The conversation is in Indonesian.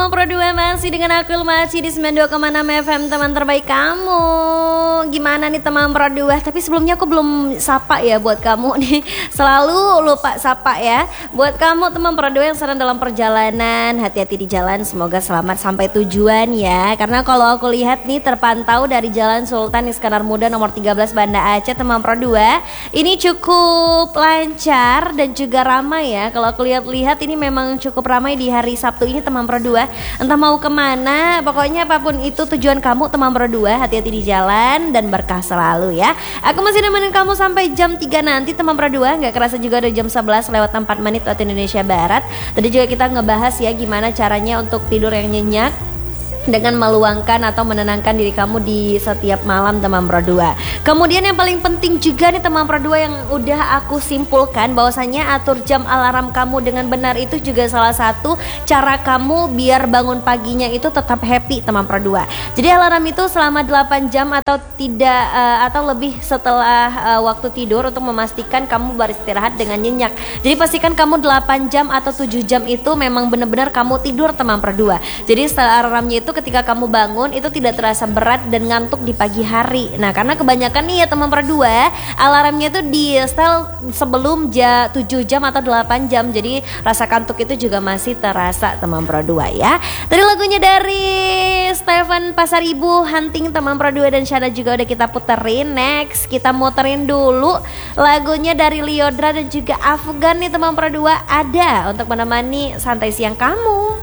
Teman Pro 2 masih dengan aku Ilmaci di 92,6 FM, teman terbaik kamu. Gimana nih teman Pro 2? Tapi sebelumnya aku belum sapa ya buat kamu nih. Selalu lupa sapa ya. Buat kamu teman Pro 2 yang sedang dalam perjalanan, hati-hati di jalan, semoga selamat sampai tujuan ya. Karena kalau aku lihat nih terpantau dari Jalan Sultan Iskandar Muda nomor 13 Banda Aceh teman Pro 2, ini cukup lancar dan juga ramai ya. Kalau aku lihat-lihat ini memang cukup ramai di hari Sabtu ini teman Pro 2. Entah mau kemana, pokoknya apapun itu tujuan kamu teman Pro 2, hati-hati di jalan dan berkah selalu ya. Aku masih nemenin kamu sampai jam 3 nanti teman Pro 2. Gak kerasa juga udah jam 11 lewat 4 menit waktu Indonesia Barat. Tadi juga kita ngebahas ya gimana caranya untuk tidur yang nyenyak dengan meluangkan atau menenangkan diri kamu di setiap malam teman Pro 2. Kemudian yang paling penting juga nih teman Pro 2 yang udah aku simpulkan, bahwasanya atur jam alarm kamu dengan benar itu juga salah satu cara kamu biar bangun paginya itu tetap happy teman Pro 2. Jadi alarm itu selama 8 jam atau tidak atau lebih setelah waktu tidur untuk memastikan kamu beristirahat dengan nyenyak. Jadi pastikan kamu 8 jam atau 7 jam itu memang benar-benar kamu tidur teman Pro 2. Jadi setelah alarmnya itu ketika kamu bangun itu tidak terasa berat dan ngantuk di pagi hari. Nah, karena kebanyakan nih ya teman Pro 2, alarmnya itu di setel sebelum 7 jam atau 8 jam. Jadi rasa kantuk itu juga masih terasa teman Pro 2 ya. Tadi lagunya dari Stefan Pasaribu, Hunting teman Pro 2 dan Syada juga udah kita puterin. Next kita muterin dulu lagunya dari Liodra dan juga Afgan nih teman Pro 2, Ada, untuk menemani santai siang kamu.